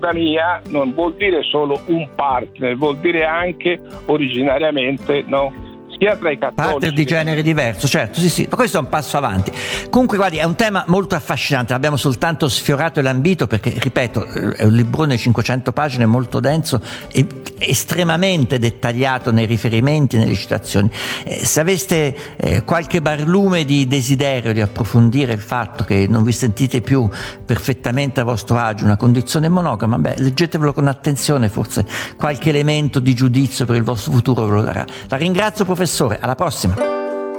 monogamia non vuol dire solo un partner, vuol dire anche originariamente, no? Sia tra i cattolici partner di genere diverso, certo, sì, ma questo è un passo avanti. Comunque guardi, è un tema molto affascinante, abbiamo soltanto sfiorato e lambito perché, ripeto, è un librone 500 pagine molto denso e estremamente dettagliato nei riferimenti, nelle citazioni. Se aveste qualche barlume di desiderio di approfondire il fatto che non vi sentite più perfettamente a vostro agio, una condizione monogama, leggetevelo con attenzione, forse qualche elemento di giudizio per il vostro futuro ve lo darà. La ringrazio, professore, alla prossima.